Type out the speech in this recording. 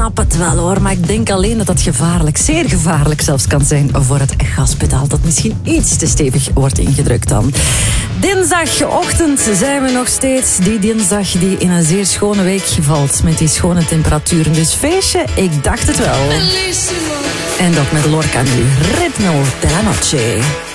snap het wel hoor, maar ik denk alleen dat dat gevaarlijk, zeer gevaarlijk zelfs kan zijn voor het gaspedaal, dat misschien iets te stevig wordt ingedrukt dan. Dinsdagochtend zijn we nog steeds die dinsdag die in een zeer schone week valt met die schone temperaturen. Dus feestje, ik dacht het wel. Bellissimo. En dat met Lorca nu, Ritmo de la Noche.